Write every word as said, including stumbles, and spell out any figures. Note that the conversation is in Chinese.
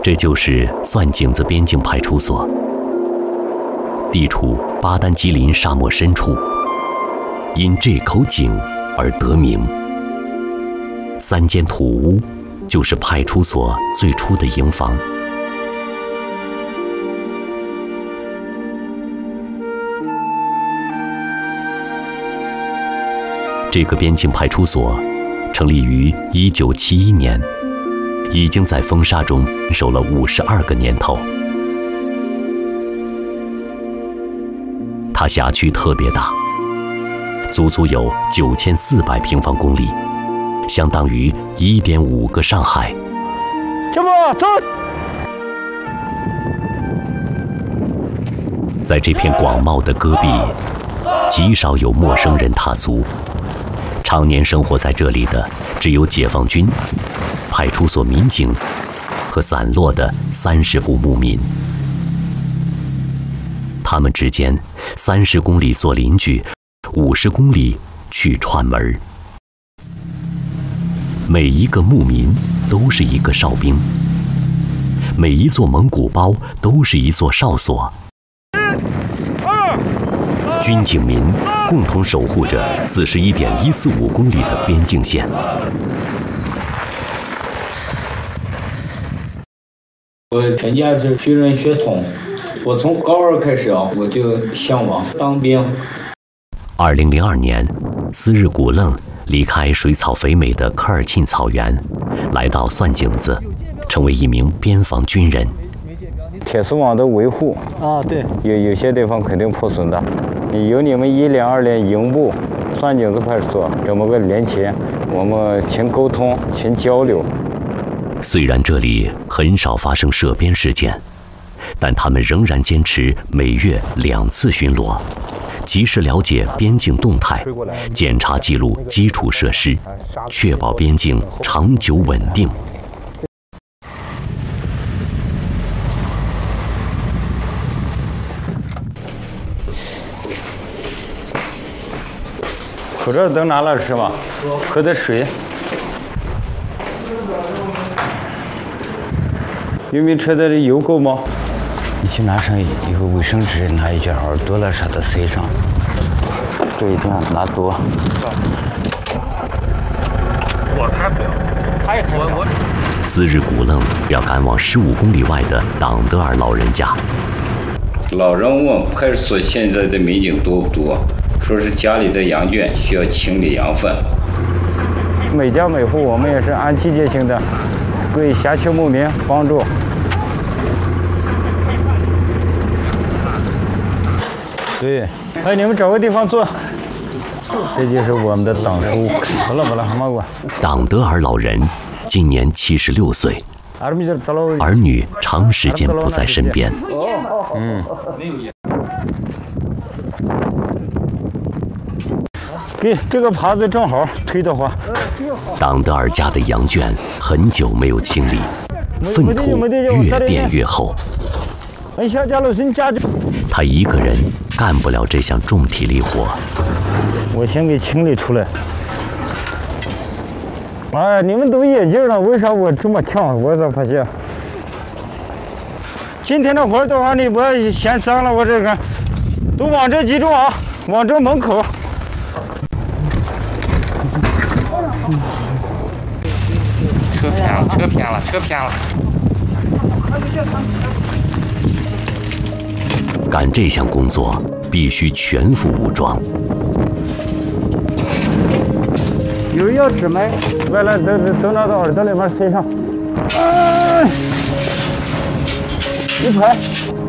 这就是蒜井子边境派出所，地处巴丹吉林沙漠深处，因这口井而得名。三间土屋就是派出所最初的营房。这个边境派出所成立于一九七一年，已经在风沙中守了五十二个年头。它辖区特别大，足足有九千四百平方公里，相当于一点五个上海。 这不走。 在这片广袤的戈壁，极少有陌生人踏足。常年生活在这里的只有解放军、派出所民警和散落的三十户牧民。他们之间三十公里做邻居，五十公里去串门。每一个牧民都是一个哨兵，每一座蒙古包都是一座哨所。军警民共同守护着四十一点一四五公里的边境线。 我全家是军人血统，我从高二开始啊，我就向往当兵。 二零零二年，斯日古楞离开水草肥美的科尔沁草原，来到蒜井子，成为一名边防军人。 铁丝网的维护啊，对， 有有些地方肯定破损的。有你们一连、二连营部、蒜井子派出所这么个连勤，我们勤沟通、勤交流。 虽然这里很少发生涉边事件，但他们仍然坚持每月两次巡逻，及时了解边境动态，检查记录基础设施，确保边境长久稳定。 口罩都拿了是吧？喝点水。运兵车的油够吗？你去拿上一个卫生纸，拿一卷耳朵了啥的塞上。这一定要拿多。 我才不要，他也我我。 斯日古楞要赶往十五公里外的党德尔老人家。 老人问派出所现在的民警多不多？说是家里的羊圈需要清理羊粪。 每家每户我们也是按季节性的为辖区牧民帮助。对，哎，你们找个地方坐。这就是我们的党叔，不了不了，好吗？我。 党德尔老人今年七十六岁，儿女长时间不在身边。 嗯。给这个耙子正好推的话。 党德尔家的羊圈很久没有清理，粪土越变越厚。他一个人干不了这项重体力活。 我先给清理出来。哎，你们都眼镜了，为啥我这么呛？我咋发现？今天的活的话，你不要嫌脏了，我这个都往这集中啊，往这门口。 车偏了，车偏了，车偏了。 干这项工作必须全副武装。 有钥匙没？来来，都都拿到耳朵里面塞上。哎，一排。